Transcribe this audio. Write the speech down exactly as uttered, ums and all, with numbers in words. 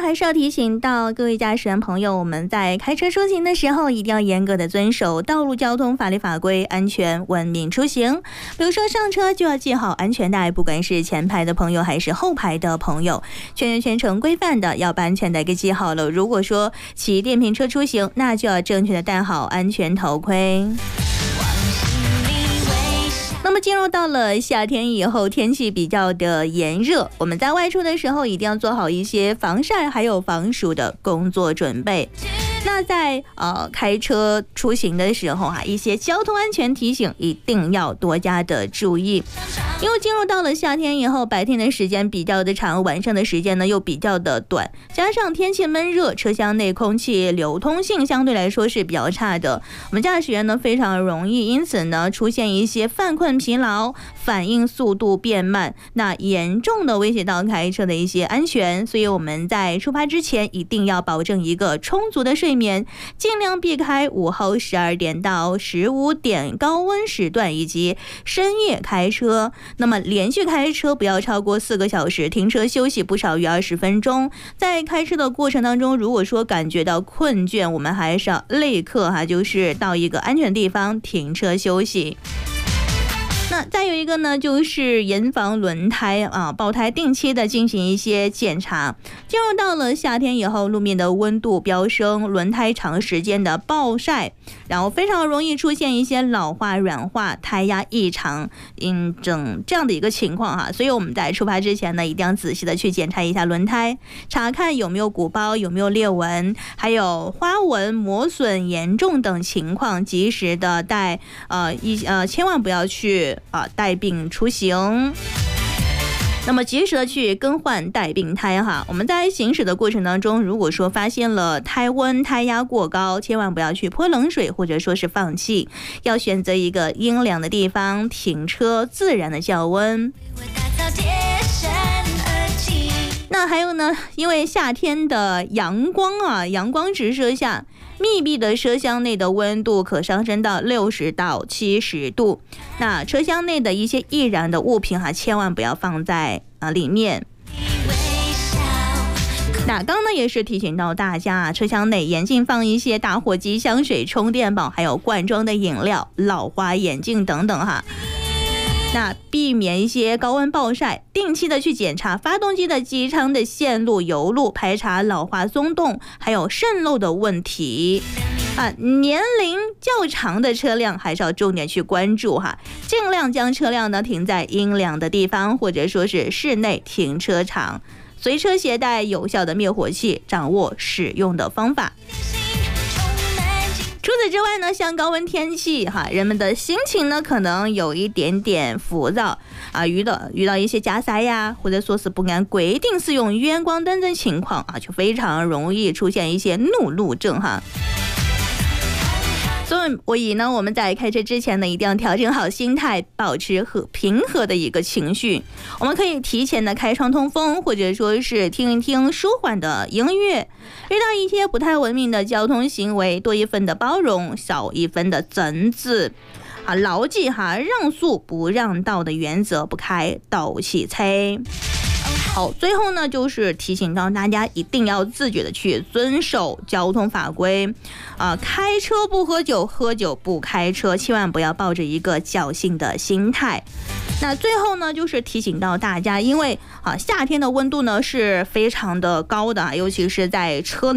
还是要提醒到各位驾驶员朋友，我们在开车出行的时候，一定要严格的遵守道路交通法律法规，安全文明出行。比如说上车就要系好安全带，不管是前排的朋友还是后排的朋友，全员全程规范的要把安全带给系好了。如果说骑电瓶车出行，那就要正确的戴好安全头盔。那么进入到了夏天以后，天气比较的炎热，我们在外出的时候一定要做好一些防晒还有防暑的工作准备。那在呃开车出行的时候啊，一些交通安全提醒一定要多加的注意。因为进入到了夏天以后，白天的时间比较的长，晚上的时间呢又比较的短，加上天气闷热，车厢内空气流通性相对来说是比较差的，我们驾驶员呢非常容易因此呢出现一些犯困疲劳，反应速度变慢，那严重的威胁到开车的一些安全。所以我们在出发之前一定要保证一个充足的睡眠，尽量避开午后十二点到十五点高温时段以及深夜开车。那么连续开车不要超过四个小时，停车休息不少于二十分钟。在开车的过程当中，如果说感觉到困倦，我们还是要立刻哈、啊，就是到一个安全的地方停车休息。那再有一个呢，就是严防轮胎啊爆胎，定期的进行一些检查。进入到了夏天以后，路面的温度飙升，轮胎长时间的暴晒，然后非常容易出现一些老化、软化、胎压异常，嗯，整这样的一个情况哈。所以我们在出发之前呢，一定要仔细的去检查一下轮胎，查看有没有鼓包、有没有裂纹，还有花纹、磨损严重等情况，及时的带呃一呃，千万不要去。啊，带病出行，那么及时的去更换带病胎哈。我们在行驶的过程当中，如果说发现了胎温、胎压过高，千万不要去泼冷水或者说是放弃，要选择一个阴凉的地方停车，自然的降温。那还有呢，因为夏天的阳光啊，阳光直射下，密闭的车厢内的温度可上升到六十到七十度。那车厢内的一些易燃的物品哈、啊，千万不要放在啊里面。那刚刚呢也是提醒到大家啊，车厢内严禁放一些打火机、香水、充电宝，还有罐装的饮料、老花眼镜等等哈。那避免一些高温暴晒，定期的去检查发动机的机舱的线路、油路，排查老化松动还有渗漏的问题啊。年龄较长的车辆还是要重点去关注哈，尽量将车辆呢停在阴凉的地方，或者说是室内停车场，随车携带有效的灭火器，掌握使用的方法。除此之外呢，像高温天气哈，人们的心情呢可能有一点点浮躁啊，遇到遇到一些加塞呀，或者说是不按规定使用远光灯的情况啊，就非常容易出现一些怒路症哈。所以呢，我们在开车之前呢，一定要调整好心态，保持和平和的一个情绪。我们可以提前的开窗通风，或者说是听一听舒缓的音乐。遇到一些不太文明的交通行为，多一分的包容，少一分的整治。啊，牢记哈，让速不让道的原则，不开斗气车。好，最后呢，就是提醒到大家一定要自觉的去遵守交通法规啊、呃，开车不喝酒，喝酒不开车，千万不要抱着一个侥幸的心态。那最后呢，就是提醒到大家，因为啊夏天的温度呢是非常的高的，尤其是在车